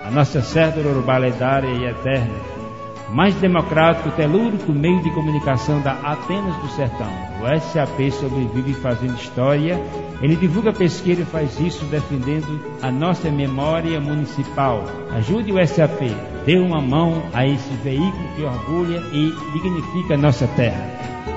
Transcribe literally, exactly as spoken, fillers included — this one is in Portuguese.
A nossa certa urubá lendária e eterna, mais democrático, telúrico meio de comunicação da Atenas do Sertão. O S A P sobrevive fazendo história. Ele divulga pesquisa e faz isso defendendo a nossa memória municipal. Ajude o S A P, dê uma mão a esse veículo que orgulha e dignifica a nossa terra.